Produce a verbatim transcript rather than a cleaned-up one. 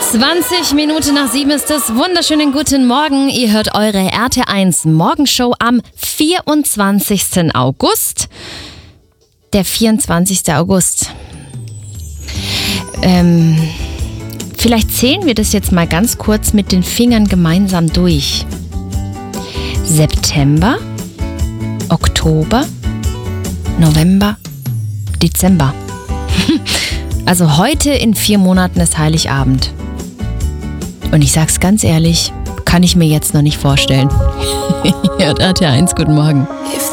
zwanzig Minuten nach sieben ist es. Wunderschönen guten Morgen. Ihr hört eure R T eins Morgenshow am vierundzwanzigsten August. Der vierundzwanzigste August. Ähm, vielleicht zählen wir das jetzt mal ganz kurz mit den Fingern gemeinsam durch. September, Oktober, November, Dezember. Also heute in vier Monaten ist Heiligabend. Und ich sag's ganz ehrlich, kann ich mir jetzt noch nicht vorstellen. Ja, R T eins, guten Morgen.